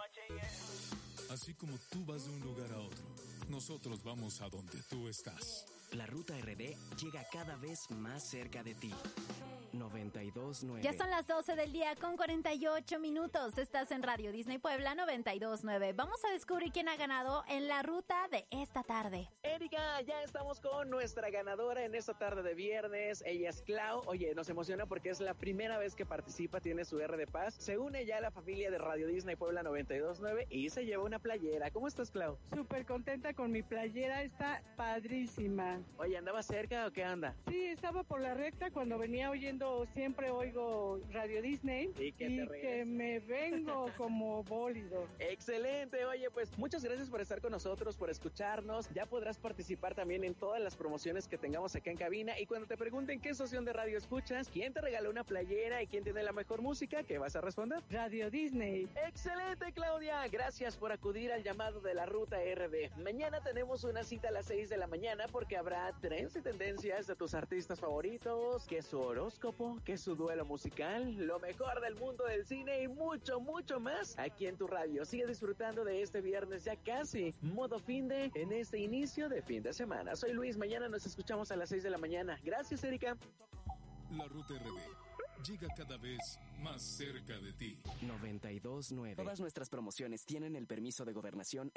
Así como tú vas de un lugar a otro, nosotros vamos a donde tú estás. La Ruta RD llega cada vez más cerca de ti. 92.9. Ya son las 12 del día con 48 minutos. Estás en Radio Disney Puebla 92.9. Vamos a descubrir quién ha ganado en la ruta de esta tarde. Erika, ya estamos con nuestra ganadora en esta tarde de viernes. Ella es Clau. Oye, nos emociona porque es la primera vez que participa, tiene su R de Paz. Se une ya a la familia de Radio Disney Puebla 92.9 y se lleva una playera. ¿Cómo estás, Clau? Súper contenta con mi playera, está padrísima. Oye, ¿andaba cerca o qué anda? Sí, estaba por la recta cuando venía oyendo, siempre oigo Radio Disney y que me vengo como bólido. Excelente, oye, pues muchas gracias por estar con nosotros, por escucharnos. Ya podrás participar también en todas las promociones que tengamos acá en cabina y cuando te pregunten qué estación de radio escuchas, quién te regaló una playera y quién tiene la mejor música, ¿qué vas a responder? Radio Disney. Excelente, Claudia, gracias por acudir al llamado de la Ruta RD. Mañana tenemos una cita a las 6 de la mañana porque habrá trends y tendencias de tus artistas favoritos, que su horóscopo, que su duelo musical, lo mejor del mundo del cine y mucho, mucho más aquí en tu radio. Sigue disfrutando de este viernes ya casi modo finde en este inicio de fin de semana. Soy Luis, mañana nos escuchamos a las 6 de la mañana. Gracias, Erika. La Ruta RD llega cada vez más cerca de ti. 92.9. Todas nuestras promociones tienen el permiso de gobernación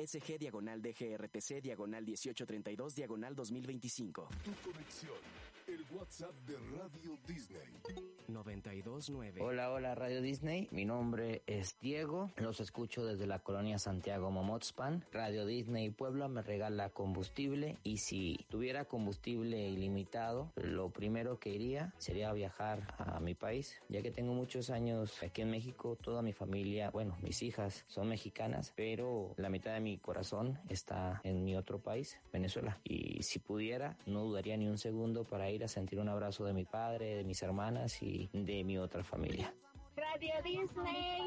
SG/DGRTC/1832/2025. Tu conexión, el WhatsApp de Radio Disney. 92.9. Hola Radio Disney, mi nombre es Diego, los escucho desde la colonia Santiago Momotzpan. Radio Disney Puebla me regala combustible y si tuviera combustible ilimitado, lo primero que iría sería viajar a mi país, ya que tengo muchos años aquí en México. Toda mi familia, bueno, mis hijas son mexicanas, pero la mitad de mi corazón está en mi otro país, Venezuela, y si pudiera no dudaría ni un segundo para ir a sentir un abrazo de mi padre, de mis hermanas y de mi otra familia. Radio Disney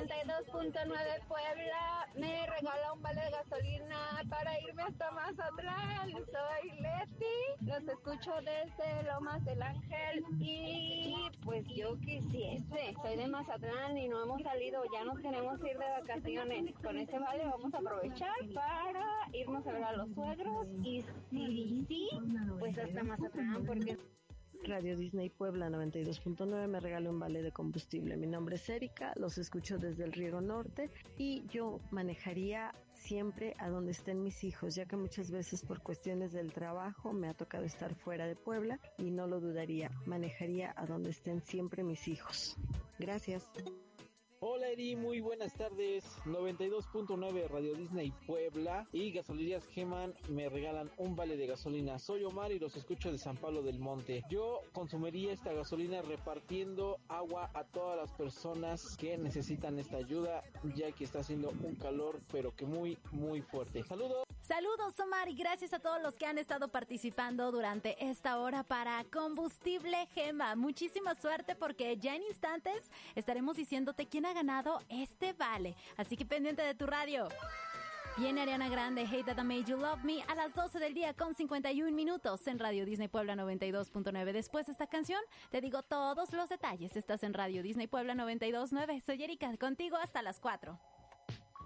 92.9 Puebla me regala un vale de gasolina para irme hasta Mazatlán. Soy Leti, los escucho desde Lomas del Ángel y pues yo quisiese. Soy de Mazatlán y no hemos salido, ya nos queremos ir de vacaciones. Con ese vale vamos a aprovechar para irnos a ver a los suegros y sí, pues hasta Mazatlán porque... Radio Disney Puebla 92.9 me regaló un vale de combustible. Mi nombre es Erika, los escucho desde el Riego Norte y yo manejaría siempre a donde estén mis hijos, ya que muchas veces por cuestiones del trabajo me ha tocado estar fuera de Puebla y no lo dudaría, manejaría a donde estén siempre mis hijos. Gracias. Hola Eri, muy buenas tardes. 92.9 Radio Disney Puebla y Gasolinerías Geman me regalan un vale de gasolina. Soy Omar y los escucho de San Pablo del Monte. Yo consumiría esta gasolina repartiendo agua a todas las personas que necesitan esta ayuda, ya que está haciendo un calor pero que muy, muy fuerte. ¡Saludos! Saludos, Omar, y gracias a todos los que han estado participando durante esta hora para Combustible Gema. Muchísima suerte porque ya en instantes estaremos diciéndote quién ha ganado este vale. Así que pendiente de tu radio. Viene Ariana Grande, Hate That I Made You Love Me, a las 12 del día con 51 minutos en Radio Disney Puebla 92.9. Después de esta canción, te digo todos los detalles. Estás en Radio Disney Puebla 92.9. Soy Erika, contigo hasta las 4.